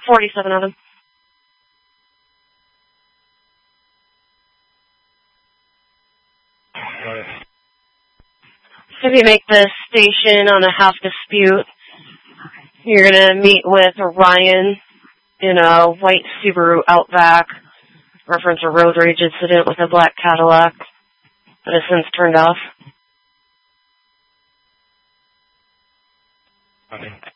47 of them. Got it. If you make the station on a half dispute, you're going to meet with Ryan in a white Subaru Outback, reference a road rage incident with a black Cadillac that has since turned off. Okay.